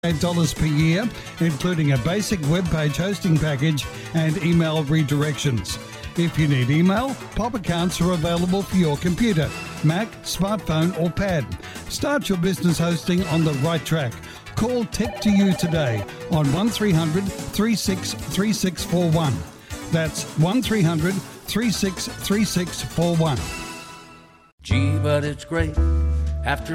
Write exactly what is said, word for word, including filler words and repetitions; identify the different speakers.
Speaker 1: eight dollars per year, including a basic web page hosting package and email redirections. If you need email, Pop accounts are available for your computer, Mac, smartphone or pad. Start your business hosting on the right track. Call Tech to You today on one three hundred, three six three six four one. That's one three hundred, three six three six four one.
Speaker 2: Gee, but it's great after